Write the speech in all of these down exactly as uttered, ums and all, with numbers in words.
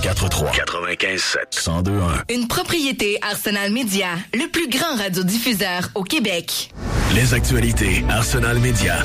quatre-vingt-quatorze quatre-vingt-quinze sept cent deux un. Une propriété Arsenal Media, le plus grand radiodiffuseur au Québec. Les actualités Arsenal Media.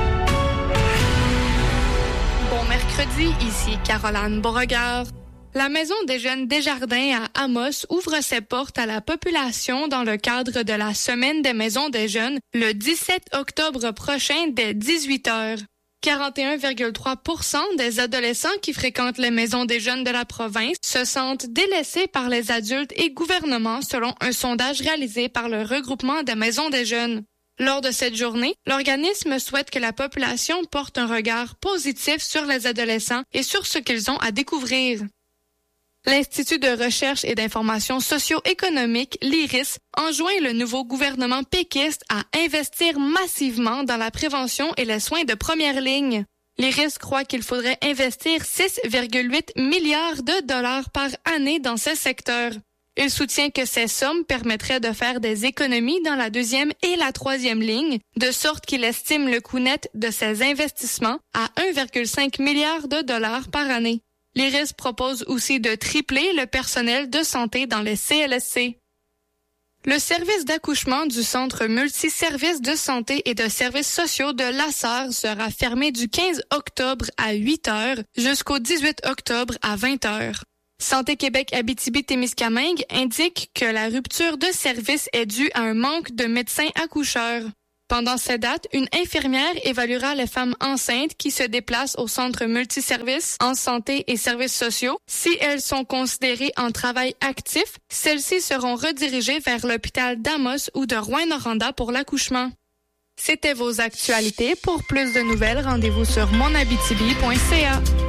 Bon mercredi, ici Caroline Beauregard. La Maison des Jeunes Desjardins à Amos ouvre ses portes à la population dans le cadre de la Semaine des Maisons des Jeunes le dix-sept octobre prochain dès dix-huit heures. quarante et un virgule trois pour cent des adolescents qui fréquentent les maisons des jeunes de la province se sentent délaissés par les adultes et gouvernements selon un sondage réalisé par le regroupement des maisons des jeunes. Lors de cette journée, l'organisme souhaite que la population porte un regard positif sur les adolescents et sur ce qu'ils ont à découvrir. L'Institut de recherche et d'information socio-économique, l'I R I S, enjoint le nouveau gouvernement péquiste à investir massivement dans la prévention et les soins de première ligne. L'I R I S croit qu'il faudrait investir six virgule huit milliards de dollars par année dans ce secteur. Il soutient que ces sommes permettraient de faire des économies dans la deuxième et la troisième ligne, de sorte qu'il estime le coût net de ces investissements à un virgule cinq milliard de dollars par année. L'I R I S propose aussi de tripler le personnel de santé dans les C L S C. Le service d'accouchement du Centre multiservices de santé et de services sociaux de Lassar sera fermé du quinze octobre à huit heures jusqu'au dix-huit octobre à vingt heures. Santé Québec Abitibi-Témiscamingue indique que la rupture de service est due à un manque de médecins accoucheurs. Pendant cette date, une infirmière évaluera les femmes enceintes qui se déplacent au centre multiservice en santé et services sociaux. Si elles sont considérées en travail actif, celles-ci seront redirigées vers l'hôpital d'Amos ou de Rouyn-Noranda pour l'accouchement. C'était vos actualités. Pour plus de nouvelles, rendez-vous sur mon abitibi point c a.